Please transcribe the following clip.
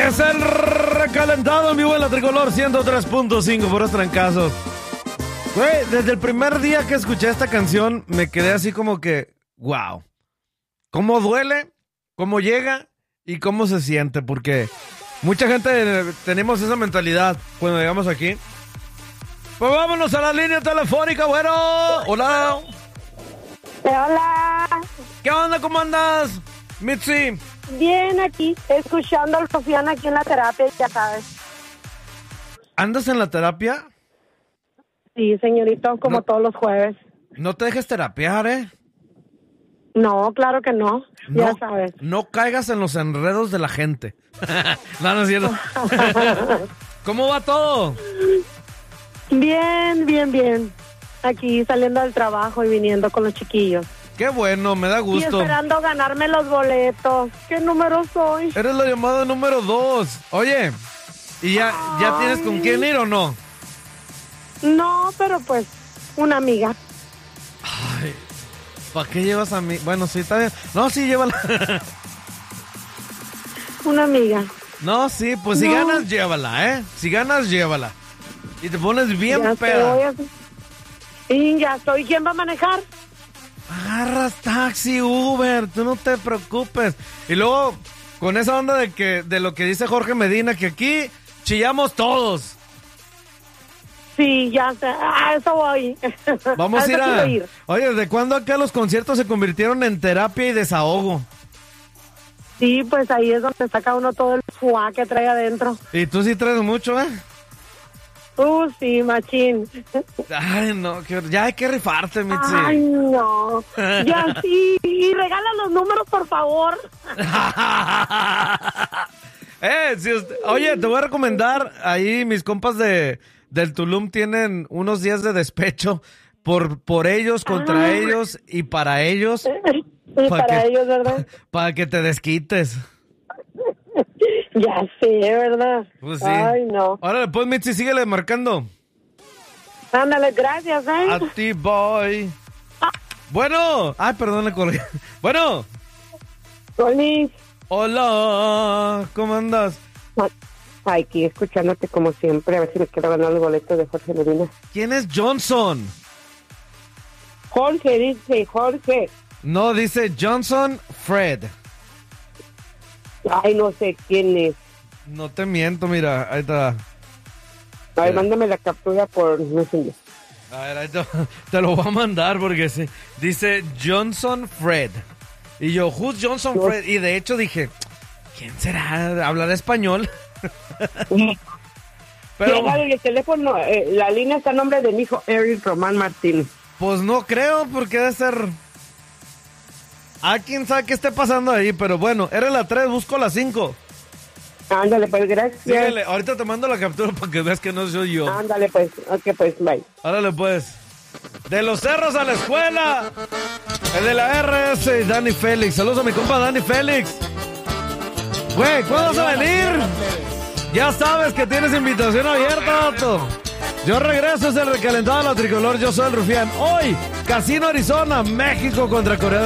Es el recalentado en vivo en la Tricolor 103.5 por los trancazos. Güey, desde el primer día que escuché esta canción me quedé así como que, wow. Cómo duele, cómo llega y cómo se siente, porque mucha gente tenemos esa mentalidad cuando llegamos aquí. Pues vámonos a la línea telefónica, bueno. Hola. Hola. ¿Qué onda? ¿Cómo andas, Mitzi? Bien, aquí, escuchando al Sofian aquí en la terapia, ya sabes. ¿Andas en la terapia? Sí, señorito, como No. todos los jueves. No te dejes terapiar, ¿eh? No, claro que no, ya sabes. No caigas en los enredos de la gente. No es cierto. ¿Cómo va todo? Bien, bien, bien. Aquí saliendo del trabajo y viniendo con los chiquillos. Qué bueno, me da Y gusto. esperando ganarme los boletos. ¿Qué número soy? Eres la llamada número 2. Oye, ¿y ya tienes con quién ir o no? No, pero pues, una amiga. Ay, ¿para qué llevas a mí? Bueno, sí, está bien. No, sí, llévala. Una amiga. No, sí, pues si No. ganas, llévala, ¿eh? Si ganas, llévala. Y te pones bien Ya peda. estoy. Y ya estoy. ¿Quién va a manejar? Agarras taxi, Uber, tú no te preocupes. Y luego, con esa onda de lo que dice Jorge Medina, que aquí chillamos todos. Sí, ya sé. A eso voy. Vamos a ir eso a... quiero ir. Oye, ¿desde cuándo acá los conciertos se convirtieron en terapia y desahogo? Sí, pues ahí es donde saca uno todo el fuá que trae adentro. Y tú sí traes mucho, ¿eh? Sí, machín. Ay, no, ya hay que rifarte, Mitzi. Ay, no. Ya sí. Y regala los números, por favor. Oye, te voy a recomendar, ahí mis compas del Tulum tienen unos días de despecho por ellos, contra ellos y para ellos. Y para ellos, ¿verdad? Para que te desquites. Ya sé, ¿verdad? Pues sí. Ay, no. Órale, pues, Mitzi, síguele marcando. Ándale, gracias, ¿eh? A ti, boy. Bueno. Ay, perdón, le colgué. Bueno. Oli. Hola. ¿Cómo andas? Aquí escuchándote como siempre, a ver si me quiero ganar los boletos de Jorge Medina. ¿Quién es Johnson? Jorge, dice Jorge. No, dice Johnson Fred. Ay, no sé quién es. No te miento, mira, ahí está. A ver, mándame la captura por Messenger. A ver, ahí te lo voy a mandar porque sí. Dice Johnson Fred. Y yo, who's Johnson Fred? Y de hecho dije, ¿quién será? ¿Hablará español? Pero Llega el teléfono, la línea está a nombre de mi hijo Eric Román Martín. pues no creo, porque debe ser... quién sabe qué esté pasando ahí, pero bueno, eres la 3, busco la 5. Ándale, pues, gracias. Síguele, ahorita te mando la captura para que veas que no soy yo. Ándale, pues, ok, pues, bye. Árale, pues. De los cerros a la escuela. El de la RS, Dani Félix. Saludos a mi compa Dani Félix. Güey, ¿cuándo vas a venir? Ya sabes que tienes invitación abierta, vato. Yo regreso, es el recalentado de la Tricolor. Yo soy el Rufián. Hoy, Casino Arizona, México contra Corea.